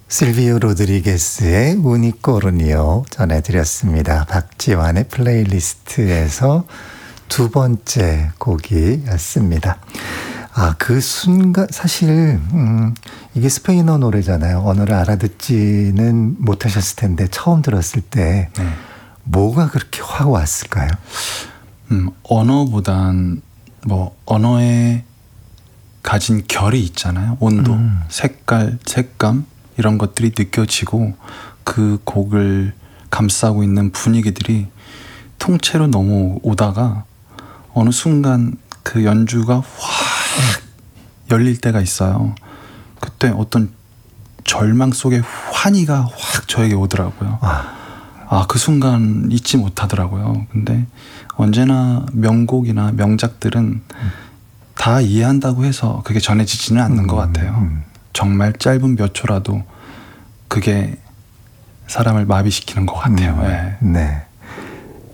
실비오 로드리게스의 우니꼬르니오 전해드렸습니다. 박지환의 플레이리스트에서 두 번째 곡이었습니다. 그 순간 사실 이게 스페인어 노래잖아요. 언어를 알아듣지는 못하셨을 텐데 처음 들었을 때 뭐가 그렇게 확 왔을까요? 언어보단 언어에 가진 결이 있잖아요. 온도, 색깔, 색감 이런 것들이 느껴지고 그 곡을 감싸고 있는 분위기들이 통째로 넘어오다가 어느 순간 그 연주가 확 열릴 때가 있어요. 그때 어떤 절망 속에 환희가 확 저에게 오더라고요. 그 순간 잊지 못하더라고요. 근데 언제나 명곡이나 명작들은 다 이해한다고 해서 그게 전해지지는 않는 것 같아요. 정말 짧은 몇 초라도 그게 사람을 마비시키는 것 같아요. 네.